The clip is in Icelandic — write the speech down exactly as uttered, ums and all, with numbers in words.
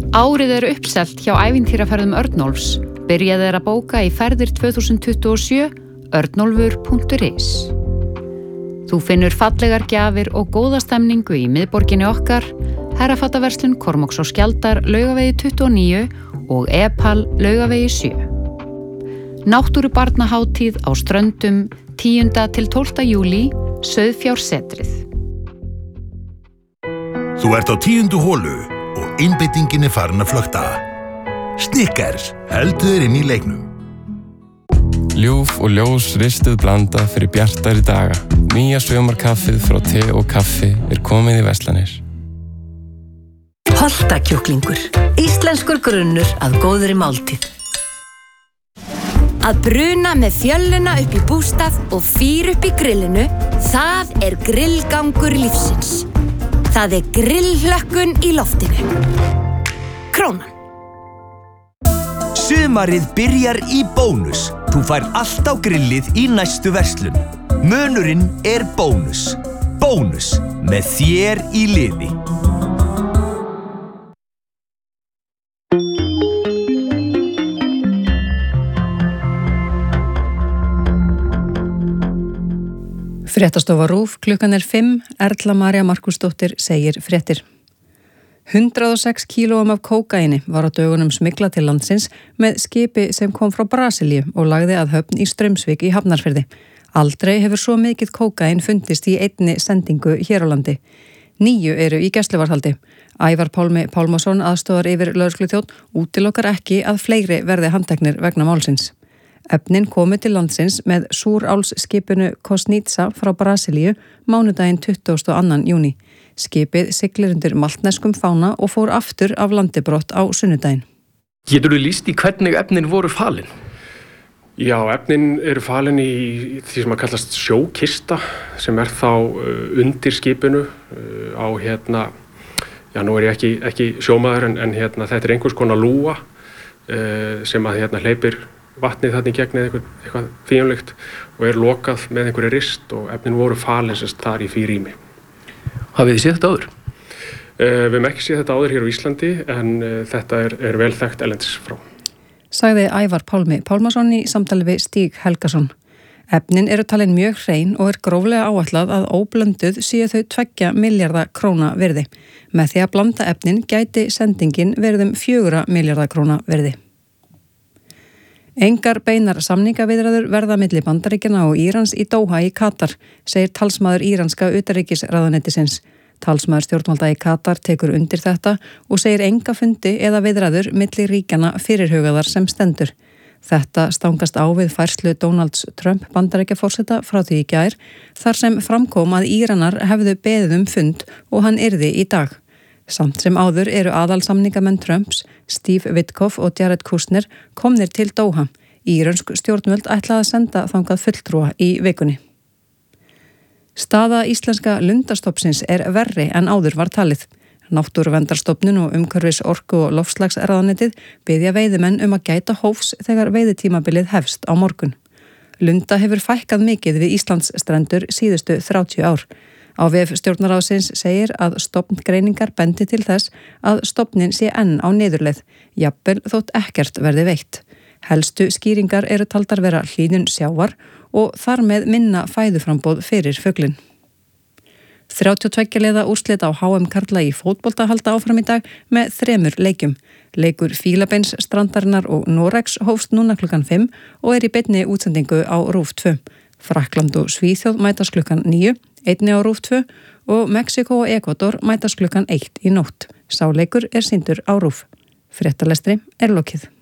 Árið er uppselt hjá ævintýraferðum Örnólfs. Byrjað er að bóka í ferðir tvö þúsund tuttugu og sjö, örnólfur punktur is. Þú finnur fallegar gjafir og góða stemningu í miðborginni okkar, herrafattaverslun Kormáks og Skjaldar, Laugavegi tuttugu og níu og Epal, Laugavegi sjö. Náttúrubarnahátíð á Ströndum, tíunda til tólfta júlí, Sauðfjársetrið. Þú ert á tíundu holu og einbeitingin er farin að flökta. Snickers, heldur þér inn í leiknum. Ljúf og ljós ristuð blanda fyrir bjartari daga. Nýja sumarkaffið frá te og kaffi er komið í verslanir. Holtakjúklingur. Íslenskur grunnur að góðri máltíð. Að bruna með fjölluna upp í bústað og fýr upp í grillinu, það er grillgangur lífsins. Það er grillhlökkun í loftinu. Krónan. Sumarið byrjar í Bónus. Þú fær allt á grillið í næstu verslun. Munurinn er Bónus. Bónus, með þér í liði. Fréttastofa RÚV, klukkan er fimm, Erla María Markúsdóttir segir fréttir. hundrað og sex kílóum af kókaini var á dögunum smyglað til landsins með skipi sem kom frá Brasilíu og lagði að höfn í Straumsvík í Hafnarfirði. Aldrei hefur svo mikið kókain fundist í einni sendingu hér á landi. Níu eru í gæsluvarðhaldi. Ævar Pálmi Pálmason, aðstofar yfir lögregluþjónn, útilokar ekki að fleiri verði handteknir vegna málsins. Efnin komu til landsins með súrálsskipinu Kosnitsa frá Brasilíu mánudaginn tuttugasta og annan júní. Skipið siglir undir maltneskum fána og fór aftur af landi brott á sunnudaginn. Geturðu lýst í hvernig efnin voru falin? Já, efnin eru falin í því sem að kallast sjókista sem er þá undir skipinu á hérna, já nú er ég ekki, ekki sjómaður en, en hérna þetta er einhvers konar lúa sem að hérna hleypir vatnið þarna í gegn eða eitthvað, eitthvað fínlegt og er lokað með einhverju rist og efnin voru falin sem þar í því rými. Hafið þið séð þetta áður? Uh, við hefum ekki séð þetta áður hér á Íslandi en uh, þetta er, er vel þekkt erlendis frá. Sagði Ævar Pálmi Pálmason í samtali við Stíg Helgason. Efnin eru talin mjög hrein og er gróflega áætlað að óblönduð séu þau tveggja milljarða króna virði. Með því að blanda efnin gæti sendingin verið um fjögurra milljarða króna virði. Engar beinar samningaviðræður verða milli Bandaríkjanna og Írans í Dóha í Katar, segir talsmaður íranska utanríkisráðuneytisins. Talsmaður stjórnvalda í Katar tekur undir þetta og segir enga fundi eða viðræður milli ríkjanna fyrirhugaðar sem stendur. Þetta stangast á við færslu Donalds Trump Bandaríkjaforseta frá því í gær, þar sem framkom að Íranar hefðu beðið um fund og hann yrði í dag. Samt sem áður eru aðalsamningamenn Trumps, Steve Witkoff og Jared Kushner komnir til Dóha. Írönsk stjórnvöld ætlaði að senda þangað fulltrúa í vikunni. Staða íslenska lundastofnsins er verri en áður var talið. Náttúruverndarstofnun og umhverfis orku og loftslagsráðuneytið biðja veiðimenn um að gæta hófs þegar veiðitímabilið hefst á morgun. Lunda hefur fækkað mikið við Íslands strendur síðustu þrjátíu ár. Á vef stjórnarráðsins segir að stofngreiningar bendi til þess að stofnin sé enn á niðurleið, jafnvel þótt ekkert verði veitt. Helstu skýringar eru taldar vera hlýnun sjávar og þar með minna fæðuframboð fyrir fuglinn. þrjátíu og tveggja liða úrslit á H M karla í fótbolta halda áfram í dag með þremur leikjum. Leikur Fílabeins strandarinnar og Noregs hófst núna klukkan fimm og er í beinni útsendingu á RÚV tvö. Frakkland og Svíþjóð mætast klukkan níu, einni á RÚV tvö og Mexiko og Ekvador mætast klukkan eitt í nótt. Sá leikur er sýndur á RÚV. Fréttalestri er lokið.